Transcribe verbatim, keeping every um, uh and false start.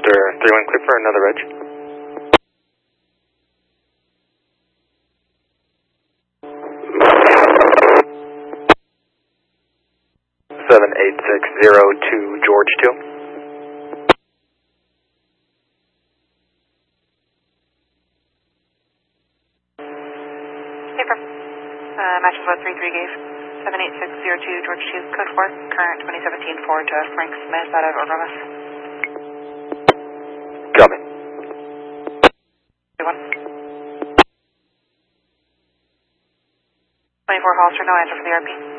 Delta three one clear for another reg. seven eight six zero two George two. Paper. Uh, match about three three gauge. seven eight six zero two George two, code four, current twenty seventeen Ford to Frank Smith out of Orbonis. Coming. twenty-four Holster, no answer for the R P.